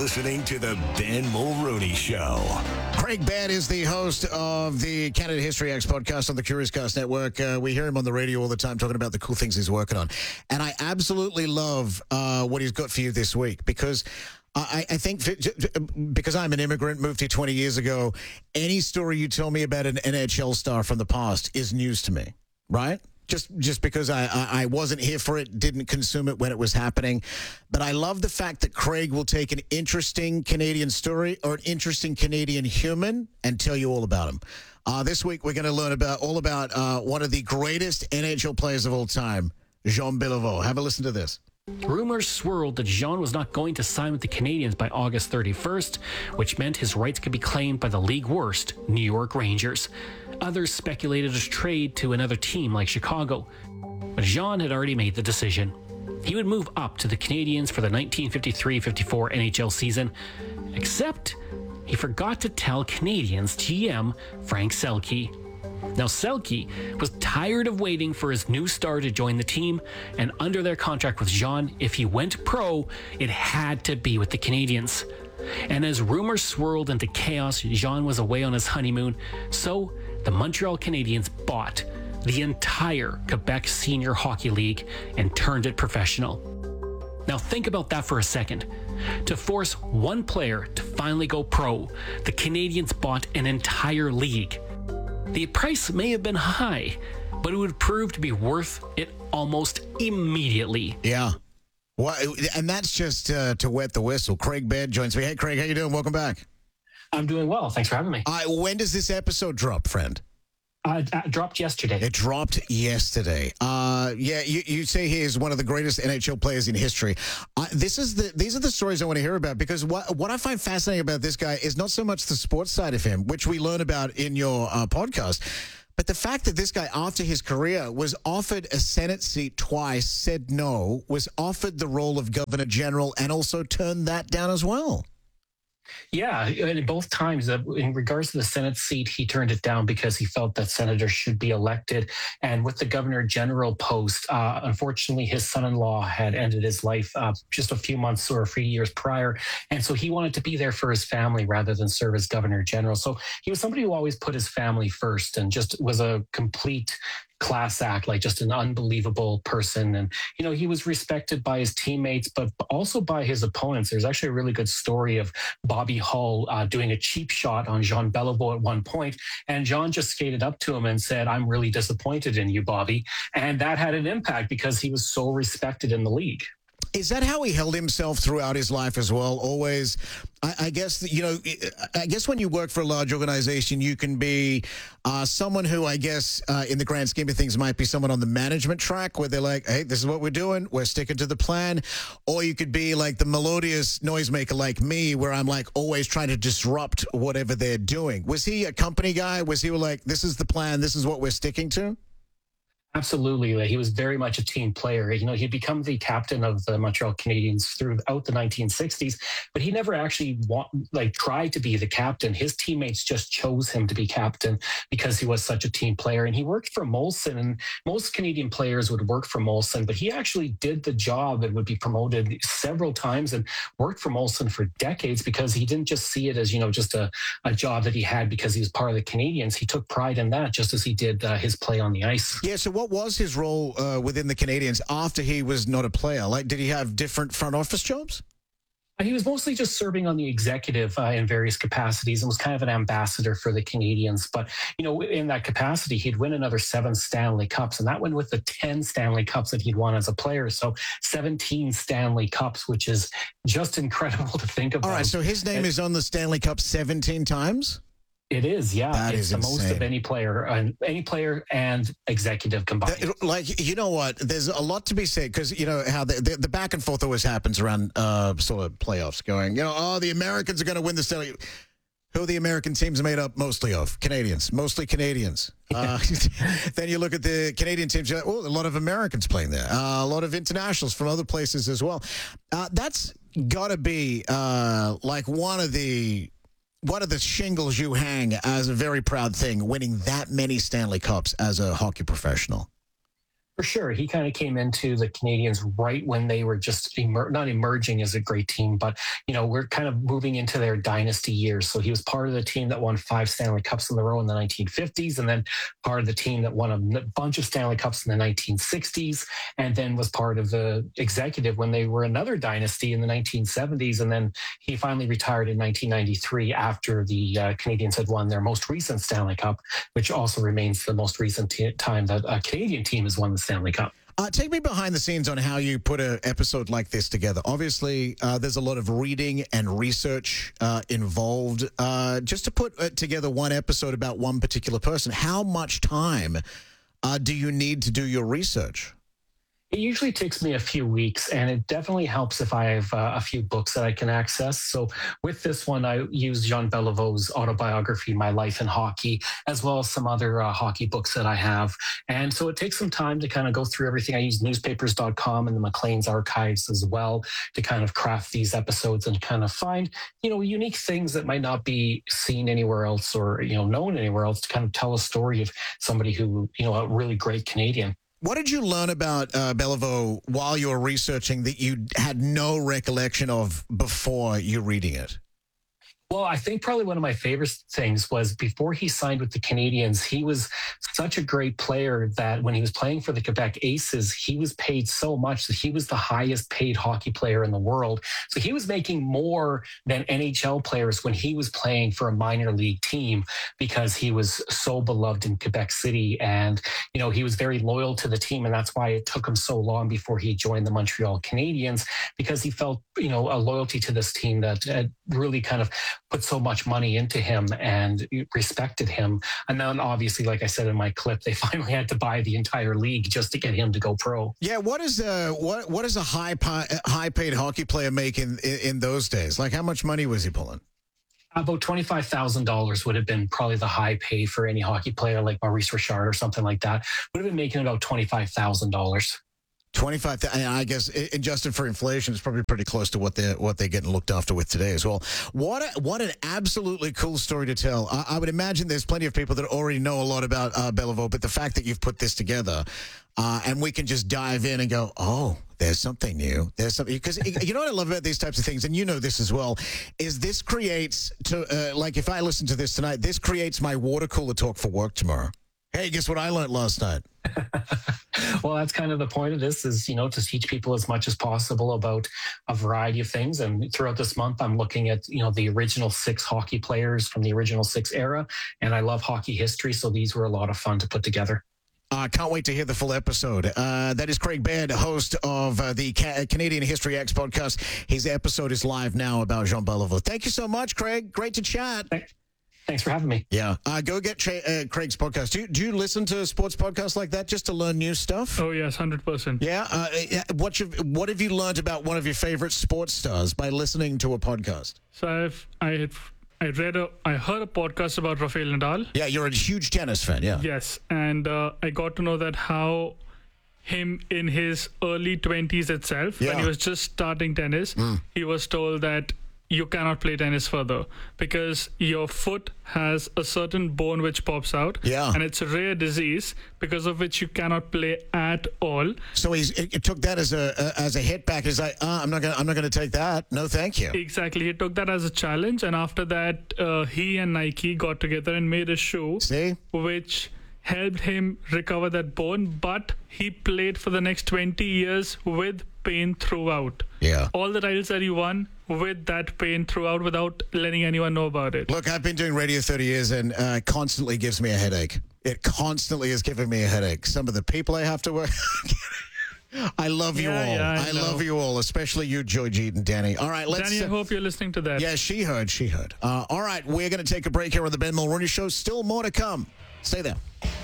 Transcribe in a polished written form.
listening to the Ben Mulrooney Show. Craig Baird is the host of the Canada History X podcast on the Curious Cast Network. We hear him on the radio all the time talking about the cool things he's working on. And I absolutely love what he's got for you this week because I think because I'm an immigrant, moved here 20 years ago, any story you tell me about an NHL star from the past is news to me, right? Just because I wasn't here for it, didn't consume it when it was happening. But I love the fact that Craig will take an interesting Canadian story or an interesting Canadian human and tell you all about him. This week, we're going to learn all about one of the greatest NHL players of all time, Jean Beliveau. Have a listen to this. Rumors swirled that Jean was not going to sign with the Canadiens by August 31st, which meant his rights could be claimed by the league worst, New York Rangers. Others speculated a trade to another team like Chicago. But Jean had already made the decision. He would move up to the Canadiens for the 1953-54 NHL season, except he forgot to tell Canadiens GM Frank Selke. Now, Selke was tired of waiting for his new star to join the team, and under their contract with Jean, if he went pro, it had to be with the Canadiens. And as rumors swirled into chaos, Jean was away on his honeymoon, so the Montreal Canadiens bought the entire Quebec Senior Hockey League and turned it professional. Now think about that for a second. To force one player to finally go pro, the Canadiens bought an entire league. The price may have been high, but it would prove to be worth it almost immediately. Yeah. Well, and that's just to wet the whistle. Craig Baird joins me. Hey, Craig, how you doing? Welcome back. I'm doing well. Thanks for having me. When does this episode drop, friend? It dropped yesterday. It dropped yesterday. You say he is one of the greatest NHL players in history. These are the stories I want to hear about because what I find fascinating about this guy is not so much the sports side of him, which we learn about in your podcast, but the fact that this guy, after his career, was offered a Senate seat twice, said no, was offered the role of Governor General, and also turned that down as well. Yeah, and both times, in regards to the Senate seat, he turned it down because he felt that senators should be elected. And with the Governor General post, unfortunately, his son-in-law had ended his life just a few months or a few years prior. And so he wanted to be there for his family rather than serve as Governor General. So he was somebody who always put his family first and just was a complete class act, like just an unbelievable person. And, he was respected by his teammates, but also by his opponents. There's actually a really good story of Bobby Hull doing a cheap shot on Jean Beliveau at one point. And Jean just skated up to him and said, "I'm really disappointed in you, Bobby." And that had an impact because he was so respected in the league. Is that how he held himself throughout his life as well? Always, I guess, I guess when you work for a large organization, you can be someone who, I guess, in the grand scheme of things, might be someone on the management track where they're like, "Hey, this is what we're doing. We're sticking to the plan." Or you could be like the melodious noisemaker like me, where I'm like always trying to disrupt whatever they're doing. Was he a company guy? Was he like, "This is the plan. This is what we're sticking to"? Absolutely. He was very much a team player. He'd become the captain of the Montreal Canadiens throughout the 1960s, but he never actually tried to be the captain. His teammates just chose him to be captain because he was such a team player. And he worked for Molson, and most Canadian players would work for Molson, but he actually did the job and would be promoted several times and worked for Molson for decades because he didn't just see it as, just a job that he had because he was part of the Canadiens. He took pride in that just as he did his play on the ice. Yeah, so what was his role within the Canadiens after he was not a player? Like, did he have different front office jobs? He was mostly just serving on the executive in various capacities and was kind of an ambassador for the Canadiens. But, in that capacity, he'd win another 7 Stanley Cups, and that went with the 10 Stanley Cups that he'd won as a player. So 17 Stanley Cups, which is just incredible to think about. All right, so his name is on the Stanley Cup 17 times? It is, yeah. That it's is the insane. most of any player and executive combined. You know what? There's a lot to be said because, how the back and forth always happens around sort of playoffs going, the Americans are going to win the Stanley. Who are the American teams made up mostly of? Canadians, mostly Canadians. Then you look at the Canadian teams, a lot of Americans playing there, a lot of internationals from other places as well. That's got to be one of the shingles you hang as a very proud thing, winning that many Stanley Cups as a hockey professional. For sure. He kind of came into the Canadians right when they were just not emerging as a great team, but, we're kind of moving into their dynasty years. So he was part of the team that won 5 Stanley Cups in a row in the 1950s, and then part of the team that won a bunch of Stanley Cups in the 1960s, and then was part of the executive when they were another dynasty in the 1970s. And then he finally retired in 1993 after the Canadians had won their most recent Stanley Cup, which also remains the most recent time that a Canadian team has won the Stanley Cup. Take me behind the scenes on how you put an episode like this together. Obviously, there's a lot of reading and research involved. Just to put together one episode about one particular person, how much time do you need to do your research? It usually takes me a few weeks, and it definitely helps if I have a few books that I can access. So with this one, I used Jean Beliveau's autobiography, My Life in Hockey, as well as some other hockey books that I have. And so it takes some time to kind of go through everything. I use newspapers.com and the Maclean's archives as well to kind of craft these episodes and kind of find, unique things that might not be seen anywhere else or, known anywhere else to kind of tell a story of somebody who, a really great Canadian. What did you learn about Beliveau while you were researching that you had no recollection of before you reading it? Well, I think probably one of my favorite things was before he signed with the Canadians, he was such a great player that when he was playing for the Quebec Aces, he was paid so much that he was the highest paid hockey player in the world. So he was making more than NHL players when he was playing for a minor league team because he was so beloved in Quebec City. And, he was very loyal to the team. And that's why it took him so long before he joined the Montreal Canadiens, because he felt, a loyalty to this team that had really kind of put so much money into him and respected him. And then obviously, like I said in my clip, they finally had to buy the entire league just to get him to go pro. Yeah, what is a high paid hockey player make in those days? Like, how much money was he pulling? About $25,000 would have been probably the high pay for any hockey player like Maurice Richard or something like that. Would have been making about $25,000. 25. I guess adjusted for inflation, it's probably pretty close to what they're getting looked after with today as well. What an absolutely cool story to tell. I would imagine there's plenty of people that already know a lot about Beliveau, but the fact that you've put this together and we can just dive in and go, oh, there's something new. There's something, because you know what I love about these types of things, and you know this as well, is this creates like if I listen to this tonight, this creates my water cooler talk for work tomorrow. Hey, guess what I learned last night? Well, that's kind of the point of this is, to teach people as much as possible about a variety of things. And throughout this month, I'm looking at, the original 6 hockey players from the original 6 era. And I love hockey history. So these were a lot of fun to put together. Can't wait to hear the full episode. That is Craig Baird, host of the Canadian History X podcast. His episode is live now about Jean Beliveau. Thank you so much, Craig. Great to chat. Thanks for having me. Yeah. Go get Craig's podcast. Do you listen to sports podcasts like that just to learn new stuff? Oh, yes, 100%. Yeah. What have you learned about one of your favorite sports stars by listening to a podcast? So I heard a podcast about Rafael Nadal. Yeah, you're a huge tennis fan, yeah. Yes, and I got to know that how him in his early 20s itself, when he was just starting tennis, he was told that you cannot play tennis further because your foot has a certain bone which pops out, and it's a rare disease because of which you cannot play at all. So he took that as a hit back. He's like, I'm not gonna take that. No, thank you. Exactly, he took that as a challenge, and after that, he and Nike got together and made a shoe, which helped him recover that bone. But he played for the next 20 years with pain throughout. Yeah, all the titles that he won with that pain throughout without letting anyone know about it. Look, I've been doing radio 30 years and it constantly gives me a headache. It constantly is giving me a headache. Some of the people I have to work. I love you all. I love you all, especially you, Joyjeet and Danny. All right, Danny, I hope you're listening to that. Yeah, she heard. All right, we're going to take a break here on the Ben Mulroney Show. Still more to come. Stay there.